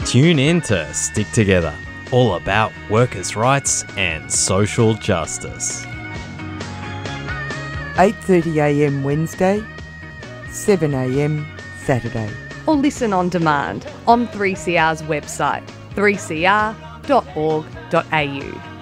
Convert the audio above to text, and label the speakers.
Speaker 1: Tune in to Stick Together, all about workers' rights and social justice.
Speaker 2: 8:30am Wednesday, 7am Saturday.
Speaker 3: Or listen on demand on 3CR's website, 3cr.org.au.